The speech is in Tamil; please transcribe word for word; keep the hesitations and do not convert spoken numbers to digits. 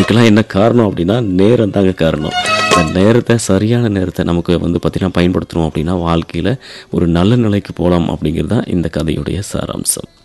இதுக்கெல்லாம் என்ன காரணம் அப்படின்னா நேரம் தாங்க காரணம். அந்த நேரத்தை சரியான நேரத்தை நமக்கு வந்து பார்த்தீங்கன்னா பயன்படுத்தணும் அப்படின்னா வாழ்க்கையில் ஒரு நல்ல நிலைக்கு போகலாம் அப்படிங்கிறது தான் இந்த கதையுடைய சாராம்சம்.